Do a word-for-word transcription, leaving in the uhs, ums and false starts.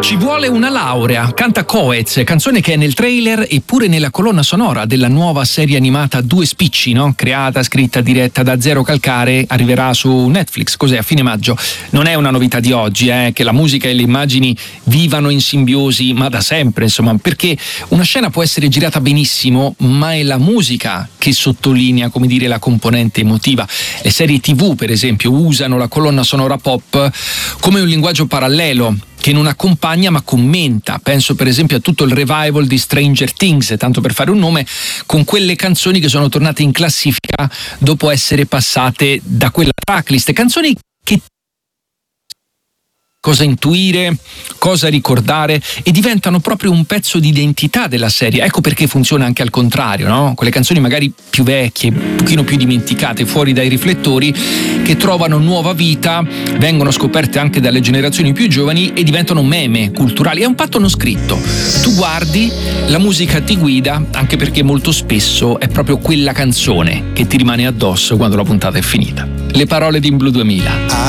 Ci vuole una laurea, canta Coez, canzone che è nel trailer e pure nella colonna sonora della nuova serie animata Due Spicci, no? Creata, scritta, diretta da Zero Calcare, arriverà su Netflix, cos'è, a fine maggio. Non è una novità di oggi, eh, che la musica e le immagini vivano in simbiosi, ma da sempre, insomma, perché una scena può essere girata benissimo, ma è la musica che sottolinea, come dire, la componente emotiva. Le serie tivù, per esempio, usano la colonna sonora pop come un linguaggio parallelo che non accompagna ma commenta. Penso per esempio a tutto il revival di Stranger Things, tanto per fare un nome, con quelle canzoni che sono tornate in classifica dopo essere passate da quella tracklist, canzoni che cosa intuire, cosa ricordare e diventano proprio un pezzo di identità della serie. Ecco perché funziona anche al contrario, no? Quelle canzoni magari più vecchie, un pochino più dimenticate, fuori dai riflettori, che trovano nuova vita, vengono scoperte anche dalle generazioni più giovani e diventano meme culturali. È un patto non scritto. Tu guardi, la musica ti guida, anche perché molto spesso è proprio quella canzone che ti rimane addosso quando la puntata è finita. Le parole di In Blu duemila.